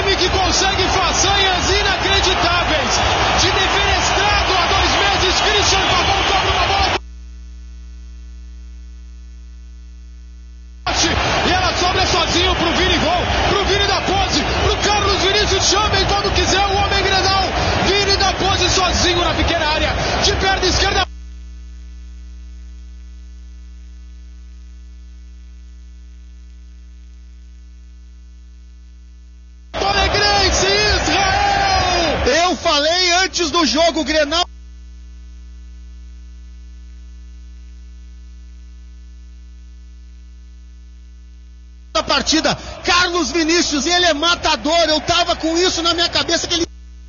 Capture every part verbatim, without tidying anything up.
time que consegue façanhas inacreditáveis. De defenestrado há dois meses, Christian Pavão cobra uma bola. E ela sobra sozinho pro Vini Gol, pro Vini da pose, pro Carlos Vinícius, chamem quando quiser o homem Grenal. Vini da pose sozinho na pequena área, de perna esquerda. Eu falei antes do jogo, Grenal da partida, Carlos Vinícius, ele é matador. Eu tava com isso na minha cabeça que ele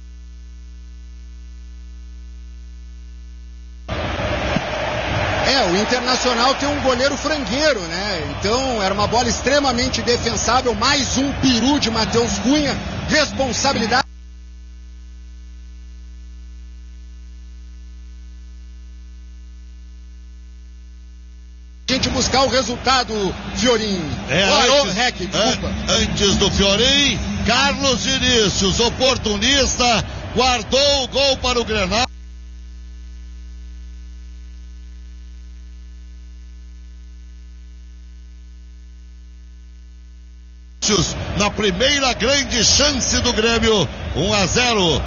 É, o Internacional tem um goleiro frangueiro, né? Então era uma bola extremamente defensável, mais um peru de Matheus Cunha, responsabilidade. A gente buscar o resultado, Fiorim. É, oh, antes, Rec, desculpa. An antes do Fiorim, Carlos Vinícius, oportunista, guardou o gol para o Grenal. Na primeira grande chance do Grêmio, um a zero.